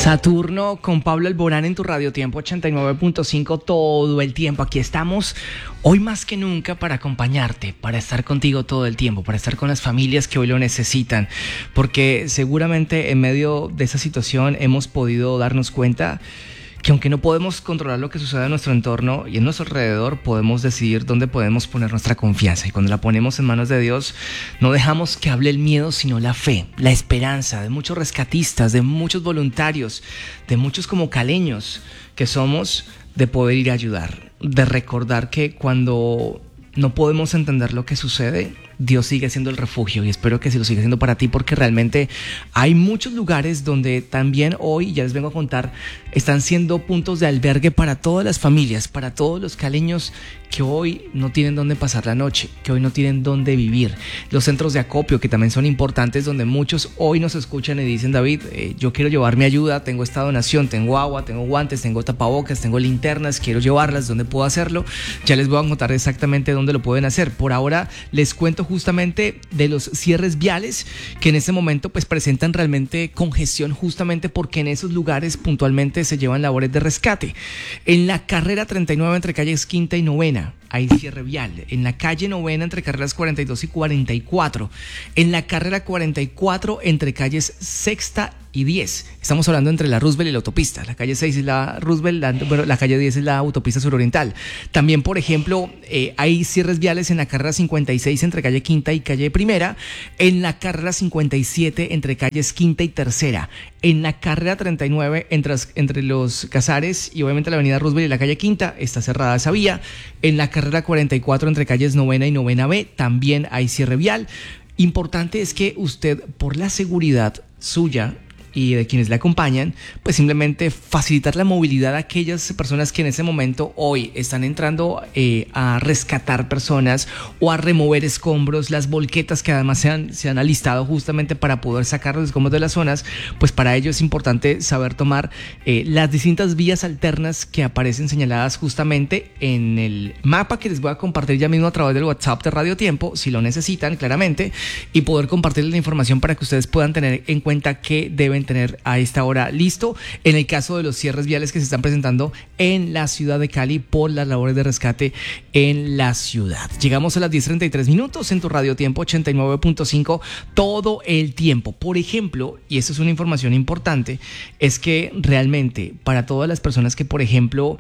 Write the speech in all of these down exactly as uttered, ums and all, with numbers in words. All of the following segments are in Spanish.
Saturno con Pablo Alborán en tu Radio Tiempo ochenta y nueve punto cinco todo el tiempo. Aquí estamos hoy más que nunca para acompañarte, para estar contigo todo el tiempo, para estar con las familias que hoy lo necesitan, porque seguramente en medio de esa situación hemos podido darnos cuenta que aunque no podemos controlar lo que sucede en nuestro entorno y en nuestro alrededor, podemos decidir dónde podemos poner nuestra confianza. Y cuando la ponemos en manos de Dios, no dejamos que hable el miedo, sino la fe, la esperanza de muchos rescatistas, de muchos voluntarios, de muchos como caleños que somos, de poder ir a ayudar, de recordar que cuando no podemos entender lo que sucede, Dios sigue siendo el refugio, y espero que sí lo siga siendo para ti, porque realmente hay muchos lugares donde también hoy, ya les vengo a contar, están siendo puntos de albergue para todas las familias, para todos los caleños que hoy no tienen dónde pasar la noche, que hoy no tienen dónde vivir. Los centros de acopio, que también son importantes, donde muchos hoy nos escuchan y dicen: David, eh, yo quiero llevar mi ayuda, tengo esta donación, tengo agua, tengo guantes, tengo tapabocas, tengo linternas, quiero llevarlas, ¿dónde puedo hacerlo? Ya les voy a contar exactamente dónde lo pueden hacer. Por ahora les cuento justamente de los cierres viales que en este momento pues presentan realmente congestión, justamente porque en esos lugares puntualmente se llevan labores de rescate. En la carrera treinta y nueve entre calles Quinta y Novena hay cierre vial. En la calle Novena entre carreras cuarenta y dos y cuarenta y cuatro. En la carrera cuarenta y cuatro entre calles Sexta y diez. Estamos hablando entre la Roosevelt y la autopista. La calle seis es la Roosevelt, la, bueno, la calle diez es la autopista suroriental. También, por ejemplo, eh, hay cierres viales en la carrera cincuenta y seis entre calle Quinta y calle Primera. En la carrera cincuenta y siete entre calles Quinta y Tercera. En la carrera treinta y nueve entre, entre los Casares y obviamente la avenida Roosevelt y la calle Quinta está cerrada esa vía. En la carrera cuarenta y cuatro entre calles Novena y Novena B también hay cierre vial. Importante es que usted, por la seguridad suya y de quienes le acompañan, pues simplemente facilitar la movilidad a aquellas personas que en ese momento hoy están entrando eh, a rescatar personas o a remover escombros, las volquetas que además se han, se han alistado justamente para poder sacar los escombros de las zonas. Pues para ello es importante saber tomar eh, las distintas vías alternas que aparecen señaladas justamente en el mapa que les voy a compartir ya mismo a través del WhatsApp de Radio Tiempo, si lo necesitan claramente, y poder compartirles la información para que ustedes puedan tener en cuenta que deben tener a esta hora listo en el caso de los cierres viales que se están presentando en la ciudad de Cali por las labores de rescate en la ciudad. Llegamos a las diez treinta y tres minutos en tu Radio Tiempo ochenta y nueve punto cinco todo el tiempo. Por ejemplo, y esto es una información importante, es que realmente para todas las personas que, por ejemplo,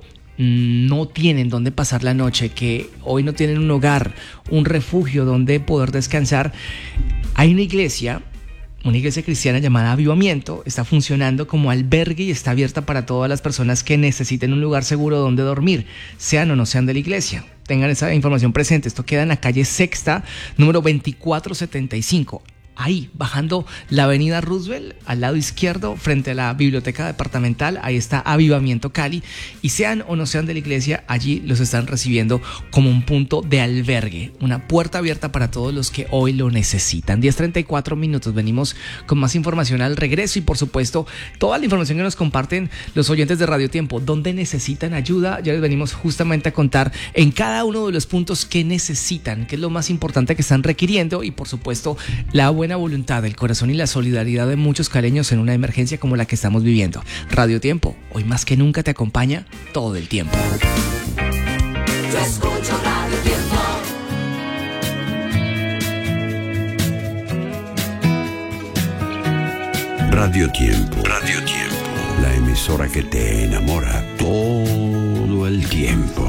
no tienen dónde pasar la noche, que hoy no tienen un hogar, un refugio donde poder descansar, hay una iglesia Una iglesia cristiana llamada Avivamiento, está funcionando como albergue y está abierta para todas las personas que necesiten un lugar seguro donde dormir, sean o no sean de la iglesia. Tengan esa información presente. Esto queda en la calle Sexta, número veinticuatro setenta y cinco. Ahí, bajando la avenida Roosevelt, al lado izquierdo, frente a la biblioteca departamental, ahí está Avivamiento Cali, y sean o no sean de la iglesia, allí los están recibiendo como un punto de albergue, una puerta abierta para todos los que hoy lo necesitan. diez treinta y cuatro minutos, venimos con más información al regreso y por supuesto toda la información que nos comparten los oyentes de Radio Tiempo, donde necesitan ayuda, ya les venimos justamente a contar en cada uno de los puntos que necesitan, que es lo más importante que están requiriendo, y por supuesto la buena buena voluntad, el corazón y la solidaridad de muchos caleños en una emergencia como la que estamos viviendo. Radio Tiempo, hoy más que nunca te acompaña todo el tiempo. Yo escucho Radio Tiempo. Radio Tiempo. Radio Tiempo. La emisora que te enamora todo el tiempo.